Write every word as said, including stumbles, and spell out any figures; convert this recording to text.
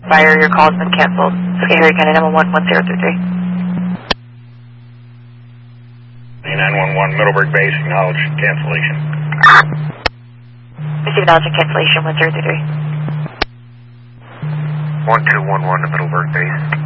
Fire, your call has been canceled. Okay, Harry County nine one one, one zero three three. nine one one, Middleburg Base, acknowledge cancellation. Receive acknowledging cancellation, one zero three three. one two one one to Middleburg Base.